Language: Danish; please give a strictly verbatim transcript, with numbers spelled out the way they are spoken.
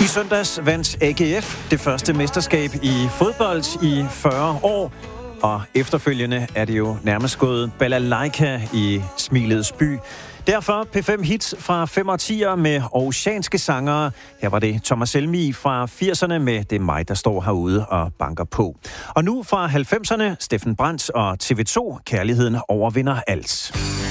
I søndags vandt A G F det første mesterskab i fodbold i fyrre år. Og efterfølgende er det jo nærmest gået balalaika i Smilets by. Derfor P fem hits fra fem årtier med oceanske sangere. Her var det Thomas Helmig fra firserne med Det er mig, der står herude og banker på. Og nu fra halvfemserne, Steffen Brandt og T V to, Kærligheden overvinder alt.